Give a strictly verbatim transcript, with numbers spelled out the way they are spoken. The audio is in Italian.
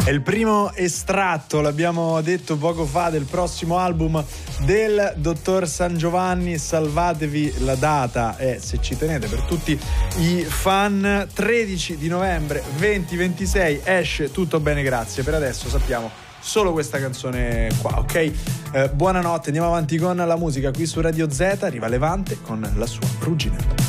È il primo estratto, l'abbiamo detto poco fa, del prossimo album del dottor San Giovanni. Salvatevi la data, e se ci tenete, per tutti i fan, tredici di novembre, venti ventisei esce Tutto bene grazie. Per adesso sappiamo solo questa canzone qua, ok? Eh, buonanotte, andiamo avanti con la musica qui su Radio Z. Arriva Levante con la sua Ruggine.